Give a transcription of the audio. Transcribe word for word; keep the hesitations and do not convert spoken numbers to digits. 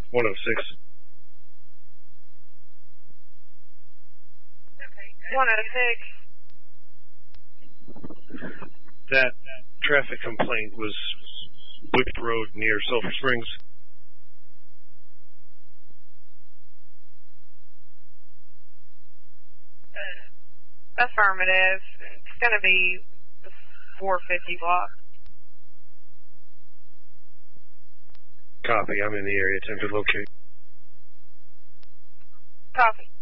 one oh six. one oh six. That traffic complaint was Whip Road near Sulphur Springs. Affirmative. It's going to be the four fifty block. Copy. I'm in the area. Attempt to locate. Copy.